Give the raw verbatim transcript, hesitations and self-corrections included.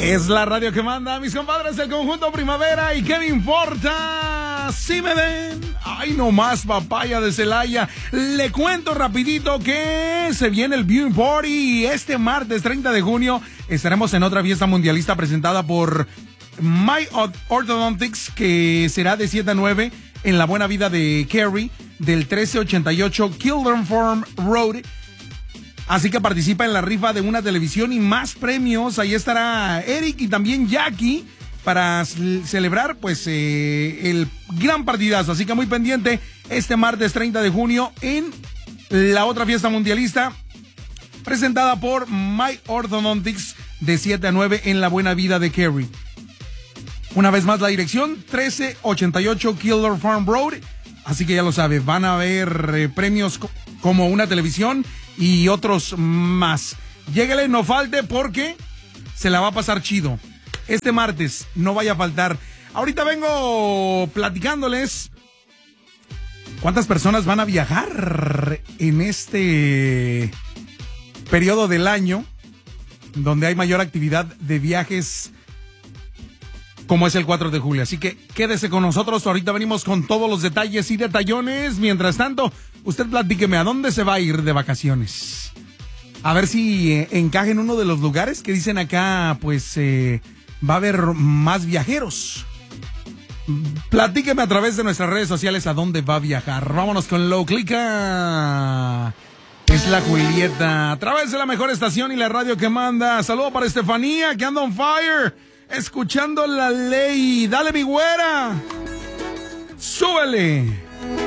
Es la radio que manda, mis compadres del conjunto Primavera. ¿Y qué me importa si me ven? Ay, no más papaya de Celaya. Le cuento rapidito que se viene el Viewing Party y este martes treinta de junio estaremos en otra fiesta mundialista presentada por My Orthodontics, que será de siete a nueve en la Buena Vida de Cary, del trece ochenta y ocho Children Farm Road. Así que participa en la rifa de una televisión y más premios. Ahí estará Eric y también Jackie para celebrar pues eh, el gran partidazo. Así que muy pendiente este martes treinta de junio en la otra fiesta mundialista presentada por My Orthodontics de siete a nueve en la Buena Vida de Cary. Una vez más la dirección, trece ochenta y ocho Kildare Farm Road. Así que ya lo sabe, van a haber eh, premios co- como una televisión y otros más. Lléguele, no falte, porque se la va a pasar chido. Este martes no vaya a faltar. Ahorita vengo platicándoles cuántas personas van a viajar en este periodo del año donde hay mayor actividad de viajes, como es el cuatro de julio. Así que quédese con nosotros, ahorita venimos con todos los detalles y detallones. Mientras tanto, usted platíqueme, ¿a dónde se va a ir de vacaciones? A ver si eh, encaja en uno de los lugares que dicen acá, pues eh, va a haber más viajeros. Platíqueme a través de nuestras redes sociales a dónde va a viajar. Vámonos con Lo Clica. Es la Julieta, a través de la mejor estación y la radio que manda. Saludo para Estefanía, que anda on fire, escuchando La Ley. Dale, mi güera. Súbele.